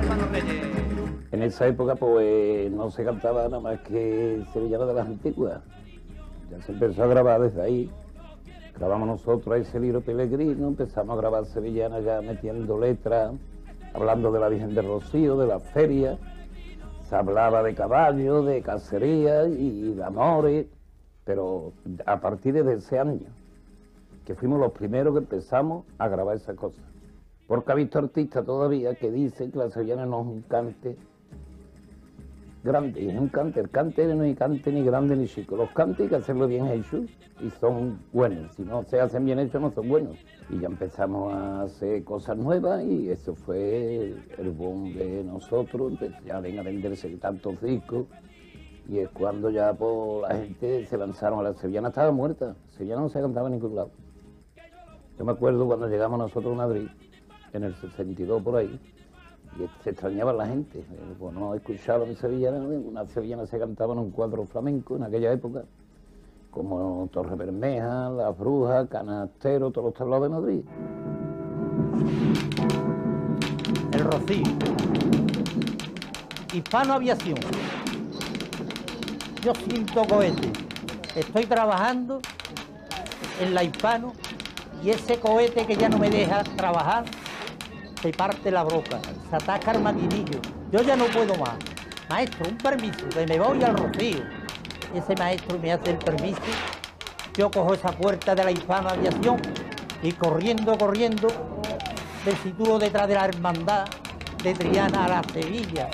En esa época pues no se cantaba nada más que sevillanas de las antiguas. Ya se empezó a grabar desde ahí. Grabamos nosotros ese libro Peregrino, empezamos a grabar sevillanas ya metiendo letras, hablando de la Virgen del Rocío, de la feria. Se hablaba de caballos, de cacería y de amores, pero a partir de ese año, que fuimos los primeros que empezamos a grabar esas cosas. Porque ha visto artistas todavía que dicen que la sevillana no es un cante grande, es un cante. El cante no es cante ni grande ni chico. Los cantes hay que hacerlo bien hechos y son buenos. Si no se hacen bien hechos, no son buenos. Y ya empezamos a hacer cosas nuevas y eso fue el boom de nosotros. Ya ven a venderse tantos discos y es cuando ya pues, la gente se lanzaron a la sevillana. Estaba muerta, la sevillana no se cantaba en ningún lado. Yo me acuerdo cuando llegamos nosotros a Madrid, en el 62 por ahí, y se extrañaba la gente. No escuchaban sevillana, una sevillana se cantaba en un cuadro flamenco en aquella época, como Torre Bermeja, Las Brujas, Canastero, todos los tablados de Madrid. El Rocío. Hispano Aviación. Yo siento cohete. Estoy trabajando en la Hispano y ese cohete que ya no me deja trabajar se parte la boca, se ataca el maquinillo. Yo ya no puedo más. Maestro, un permiso, que me voy al Rocío. Ese maestro me hace el permiso. Yo cojo esa puerta de la Hispano Aviación y corriendo, me sitúo detrás de la hermandad de Triana a la Sevilla.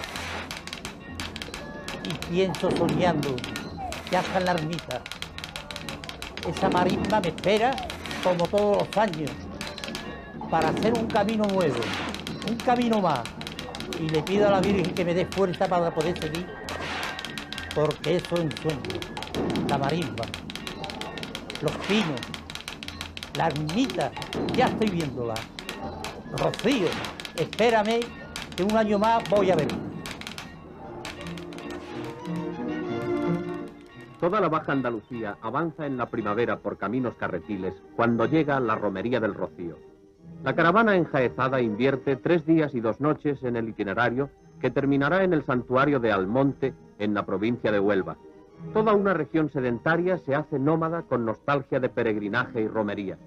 Y pienso soñando, ya está en la ermita. Esa marisma me espera como todos los años, para hacer un camino nuevo, un camino más. Y le pido a la Virgen que me dé fuerza para poder seguir, porque eso es un sueño. La marisma, los pinos, la ermita, ya estoy viéndola. Rocío, espérame, que un año más voy a ver. Toda la Baja Andalucía avanza en la primavera por caminos carretiles cuando llega la romería del Rocío. La caravana enjaezada invierte 3 días y 2 noches en el itinerario que terminará en el santuario de Almonte, en la provincia de Huelva. Toda una región sedentaria se hace nómada con nostalgia de peregrinaje y romería.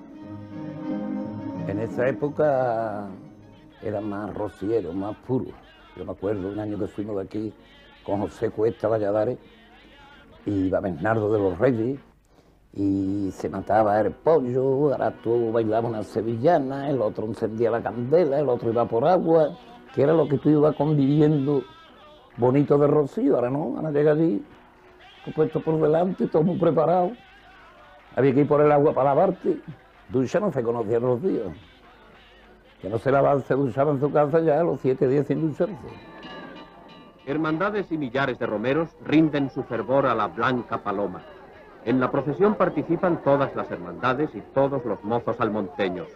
En esa época era más rociero, más puro. Yo me acuerdo un año que fuimos de aquí con José Cuesta Valladares y iba Bernardo de los Reyes y se mataba el pollo, ahora tú bailabas una sevillana, el otro encendía la candela, el otro iba por agua, que era lo que tú ibas conviviendo bonito de Rocío. Ahora no, ahora llega allí, puesto por delante, todo muy preparado. Había que ir por el agua para lavarte. Ducha no se conocía en Rocío. Que no se lavaba, se duchaba en su casa ya a los 7 días sin ducharse. Hermandades y millares de romeros rinden su fervor a la Blanca Paloma. En la procesión participan todas las hermandades y todos los mozos almonteños.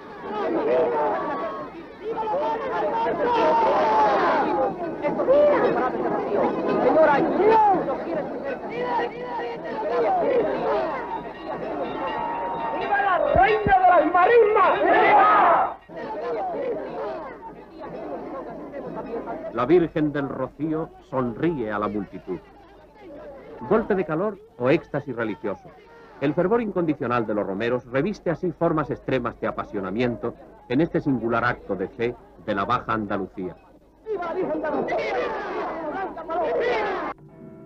¡Viva la reina de las marismas! ¡Viva! La Virgen del Rocío sonríe a la multitud. Golpe de calor o éxtasis religioso. El fervor incondicional de los romeros reviste así formas extremas de apasionamiento en este singular acto de fe de la Baja Andalucía. ¡Viva la Virgen de Rocío!